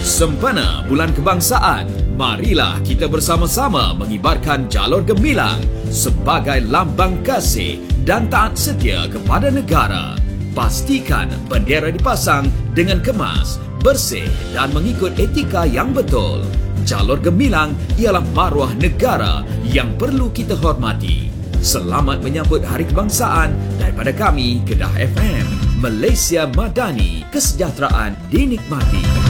Sempena Bulan Kebangsaan, marilah kita bersama-sama mengibarkan jalur gemilang sebagai lambang kasih dan taat setia kepada negara. Pastikan bendera dipasang dengan kemas, bersih dan mengikut etika yang betul. Jalur gemilang ialah maruah negara yang perlu kita hormati. Selamat menyambut Hari Kebangsaan daripada kami, Kedah FM. Malaysia Madani, kesejahteraan dinikmati.